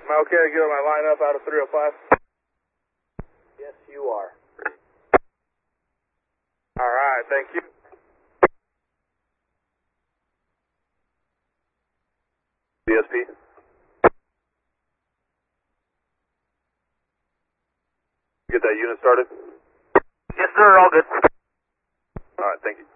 Am I okay to get on my lineup out of 305? Yes, you are. All right, thank you. BSP. Get that unit started? Yes, sir, all good. All right, thank you.